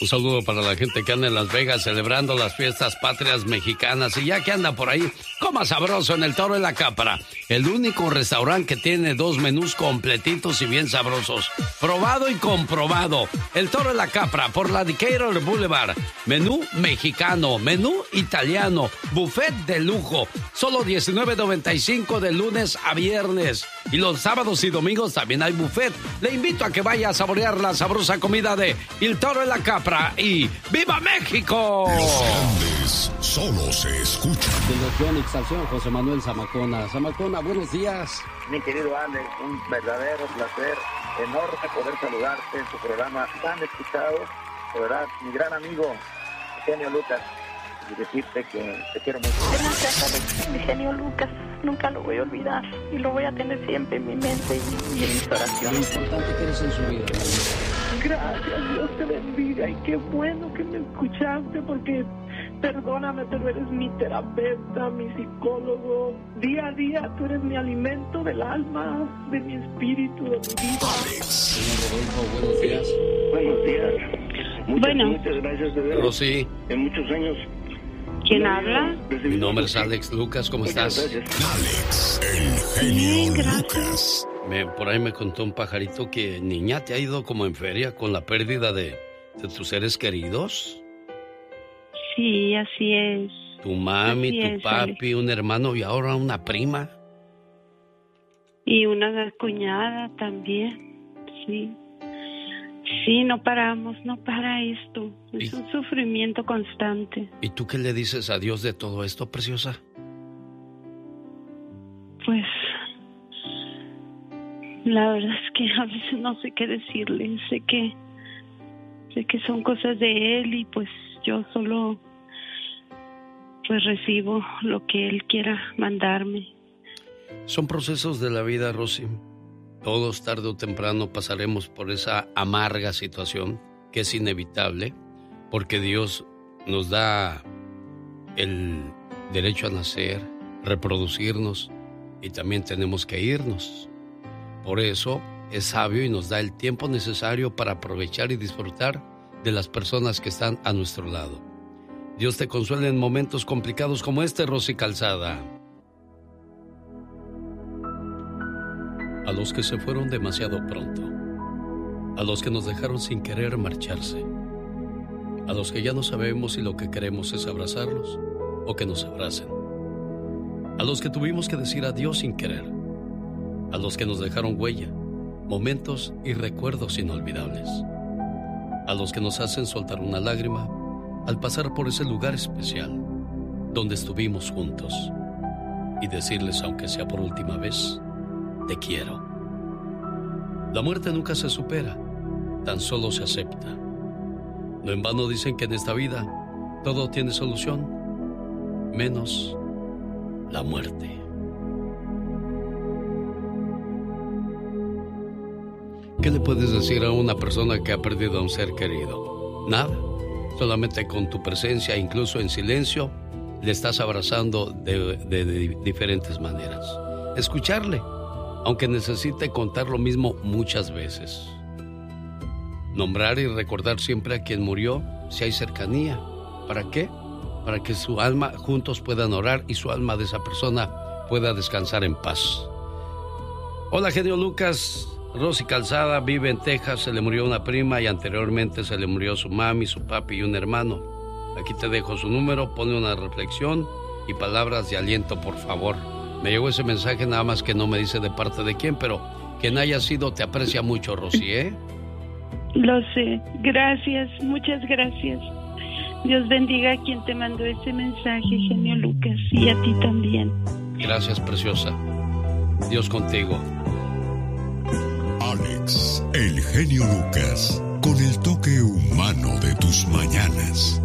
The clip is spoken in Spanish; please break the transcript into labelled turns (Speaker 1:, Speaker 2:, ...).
Speaker 1: Un saludo para la gente que anda en Las Vegas celebrando las fiestas patrias mexicanas. Y ya que anda por ahí, coma sabroso en el Toro de la Capra. El único restaurante que tiene 2 menús completitos y bien sabrosos. Probado y comprobado. El Toro de la Capra por la Decatur Boulevard. Menú mexicano, menú italiano, buffet de lujo. Solo $19.95 de lunes a viernes. Y los sábados y domingos también hay buffet. Le invito a que vaya a saborear la sabrosa comida de El Toro de la Capra. Y ¡Viva México!
Speaker 2: Los grandes solo se escuchan.
Speaker 1: Dirección y exaltación, José Manuel Zamacona. Zamacona, buenos días.
Speaker 3: Mi querido Alex, un verdadero placer, enorme poder saludarte en tu programa tan escuchado. De verdad, mi gran amigo, Genio Lucas, y decirte que te quiero mucho.
Speaker 4: Gracias, Alex, mi Genio Lucas. Nunca lo voy a olvidar y lo voy a tener siempre en mi mente y en mis oraciones.
Speaker 1: Lo importante que eres en su vida.
Speaker 4: Gracias, Dios te bendiga y qué bueno que me escuchaste porque perdóname, pero eres mi terapeuta, mi psicólogo. Día a día tú eres mi alimento del alma, de mi espíritu, de mi vida.
Speaker 1: Señor Rodolfo, buenos días.
Speaker 3: Buenos días. Muchas gracias, de verdad.
Speaker 1: Rosy.
Speaker 3: En muchos años.
Speaker 4: ¿Quién habla?
Speaker 1: Mi nombre es Alex Lucas, ¿cómo estás?
Speaker 2: Alex, el genio Lucas.
Speaker 1: Por ahí me contó un pajarito que niña te ha ido como en feria con la pérdida de tus seres queridos.
Speaker 5: Sí, así es.
Speaker 1: Tu mami,
Speaker 5: Así
Speaker 1: tu
Speaker 5: es,
Speaker 1: papi,
Speaker 5: Alex.
Speaker 1: un hermano y ahora una prima.
Speaker 5: Y una cuñada también, sí. Sí, no paramos, no para esto. Es un sufrimiento constante.
Speaker 1: ¿Y tú qué le dices a Dios de todo esto, preciosa?
Speaker 5: Pues, la verdad es que a veces no sé qué decirle. Sé que son cosas de Él y pues yo solo pues recibo lo que Él quiera mandarme.
Speaker 1: Son procesos de la vida, Rosy. Todos tarde o temprano pasaremos por esa amarga situación que es inevitable porque Dios nos da el derecho a nacer, reproducirnos y también tenemos que irnos. Por eso es sabio y nos da el tiempo necesario para aprovechar y disfrutar de las personas que están a nuestro lado. Dios te consuele en momentos complicados como este, Rosy Calzada. A los que se fueron demasiado pronto, a los que nos dejaron sin querer marcharse, a los que ya no sabemos si lo que queremos es abrazarlos o que nos abracen, a los que tuvimos que decir adiós sin querer, a los que nos dejaron huella, momentos y recuerdos inolvidables, a los que nos hacen soltar una lágrima al pasar por ese lugar especial donde estuvimos juntos y decirles, aunque sea por última vez, te quiero. La muerte nunca se supera, tan solo se acepta. No en vano dicen que en esta vida todo tiene solución, menos la muerte. ¿Qué le puedes decir a una persona que ha perdido a un ser querido? Nada, solamente con tu presencia, incluso en silencio, le estás abrazando de diferentes maneras. Escucharle, aunque necesite contar lo mismo muchas veces. Nombrar y recordar siempre a quien murió si hay cercanía. ¿Para qué? Para que su alma juntos puedan orar y su alma de esa persona pueda descansar en paz. Hola, genio Lucas. Rosy Calzada vive en Texas, se le murió una prima y anteriormente se le murió su mami, su papi y un hermano. Aquí te dejo su número, pone una reflexión y palabras de aliento, por favor. Me llegó ese mensaje, nada más que no me dice de parte de quién, pero quien haya sido te aprecia mucho, Rosy, ¿eh?
Speaker 5: Lo sé. Gracias, muchas gracias. Dios bendiga a quien te mandó ese mensaje, genio Lucas, y a ti también.
Speaker 1: Gracias, preciosa. Dios contigo.
Speaker 2: Alex, el genio Lucas, con el toque humano de tus mañanas.